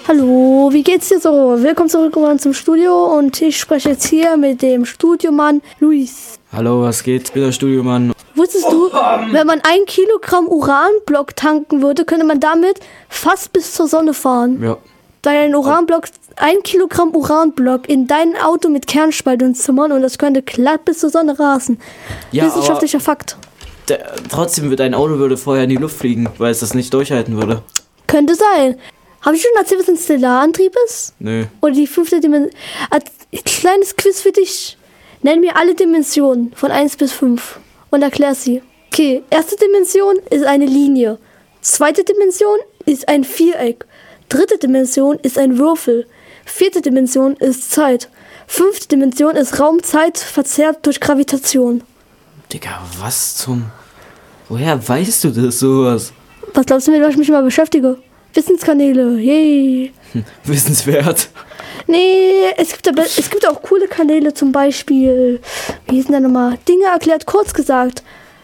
Hallo, wie geht's dir so? Willkommen zurück zum Studio und ich spreche jetzt hier mit dem Studiomann Luis. Hallo, was geht? Ich bin der Studiomann. Wusstest du, wenn man 1 Kilogramm Uranblock tanken würde, könnte man damit fast bis zur Sonne fahren? Ja. Weil ein Uranblock, 1 Kilogramm Uranblock in dein Auto mit Kernspaltung zimmern und das könnte glatt bis zur Sonne rasen. Ja, wissenschaftlicher Fakt. Trotzdem wird ein Auto würde in die Luft fliegen, weil es das nicht durchhalten würde. Könnte sein. Habe ich schon erzählt, was ein Stellarantrieb ist? Nö. Oder die 5. Dimension. Kleines Quiz für dich. Nenn mir alle Dimensionen von 1 bis 5 und erklär sie. Okay, 1. Dimension ist eine Linie. 2. Dimension ist ein Viereck. 3. Dimension ist ein Würfel. 4. Dimension ist Zeit. 5. Dimension ist Raum-Zeit verzerrt durch Gravitation. Digga, was zum... Woher weißt du das sowas? Was glaubst du, mit was ich mich immer beschäftige? Wissenskanäle, yay. Wissenswert. Nee, es gibt auch coole Kanäle, zum Beispiel, wie hießen da nochmal? Dinge erklärt, kurz gesagt.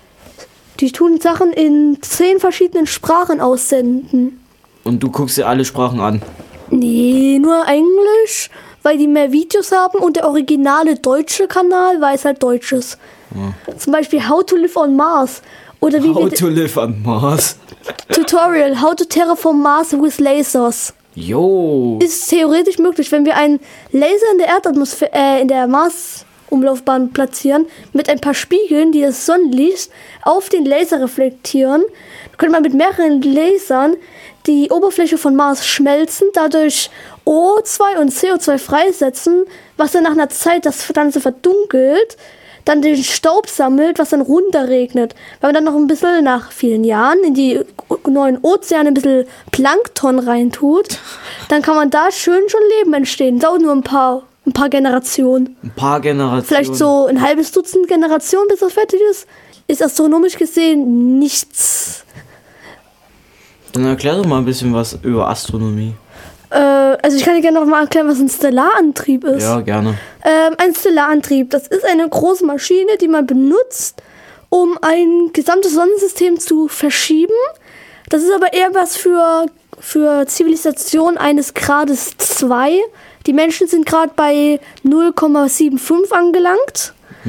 Die tun Sachen in 10 verschiedenen Sprachen aussenden. Und du guckst dir alle Sprachen an? Nee, nur Englisch, weil die mehr Videos haben und der originale deutsche Kanal weiß halt Deutsches. Ja. Zum Beispiel How to Live on Mars. Oder wie How to Live on Mars. Tutorial, How to Terraform Mars with Lasers. Jo. Ist theoretisch möglich, wenn wir einen Laser in der Erdatmosphäre, in der Mars-Umlaufbahn platzieren, mit ein paar Spiegeln, die das Sonnenlicht auf den Laser reflektieren, könnte man mit mehreren Lasern die Oberfläche von Mars schmelzen, dadurch O2 und CO2 freisetzen, was dann nach einer Zeit das Ganze verdunkelt, dann den Staub sammelt, was dann runterregnet. Wenn man dann noch ein bisschen nach vielen Jahren in die neuen Ozeane ein bisschen Plankton reintut, dann kann man da schön schon Leben entstehen. Dauert nur ein paar Generationen. Ein paar Generationen? Vielleicht so ein halbes Dutzend Generationen, bis das fertig ist. Ist astronomisch gesehen nichts. Dann erklär doch mal ein bisschen was über Astronomie. Also ich kann dir gerne noch mal erklären, was ein Stellarantrieb ist. Ja, gerne. Ein Stellarantrieb, das ist eine große Maschine, die man benutzt, um ein gesamtes Sonnensystem zu verschieben. Das ist aber eher was für Zivilisation eines Grades 2. Die Menschen sind gerade bei 0,75 angelangt.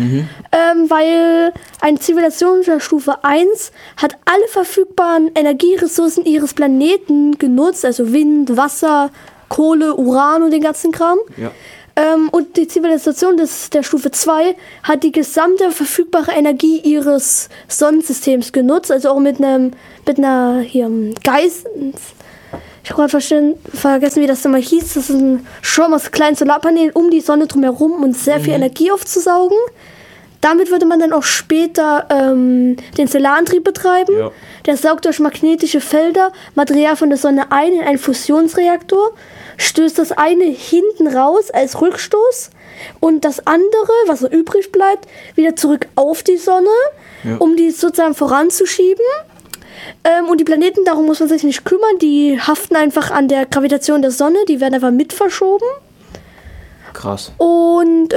Weil eine Zivilisation der Stufe 1 hat alle verfügbaren Energieressourcen ihres Planeten genutzt, also Wind, Wasser, Kohle, Uran und den ganzen Kram. Ja. Und die Zivilisation der Stufe 2 hat die gesamte verfügbare Energie ihres Sonnensystems genutzt, also auch mit einer Geist. Ich habe gerade vergessen, wie das immer hieß. Das ist ein Schirm kleines Solarpanel um die Sonne drumherum und sehr viel Energie aufzusaugen. Damit würde man dann auch später den Stellarantrieb betreiben. Ja. Der saugt durch magnetische Felder Material von der Sonne ein in einen Fusionsreaktor, stößt das eine hinten raus als Rückstoß und das andere, was so übrig bleibt, wieder zurück auf die Sonne, um die sozusagen voranzuschieben. Und die Planeten, darum muss man sich nicht kümmern, die haften einfach an der Gravitation der Sonne, die werden einfach mit verschoben. Krass. Und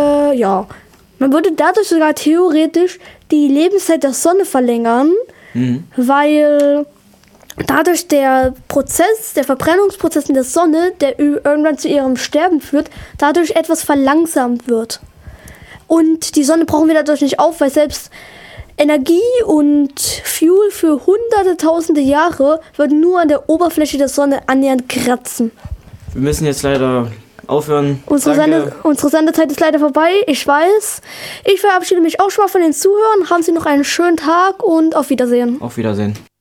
man würde dadurch sogar theoretisch die Lebenszeit der Sonne verlängern, weil dadurch der Verbrennungsprozess in der Sonne, der irgendwann zu ihrem Sterben führt, dadurch etwas verlangsamt wird. Und die Sonne brauchen wir dadurch nicht auf, weil selbst Energie und Fuel für hunderte, tausende Jahre würden nur an der Oberfläche der Sonne annähernd kratzen. Wir müssen jetzt leider aufhören. Unsere Sendezeit ist leider vorbei, ich weiß. Ich verabschiede mich auch schon mal von den Zuhörern. Haben Sie noch einen schönen Tag und auf Wiedersehen. Auf Wiedersehen.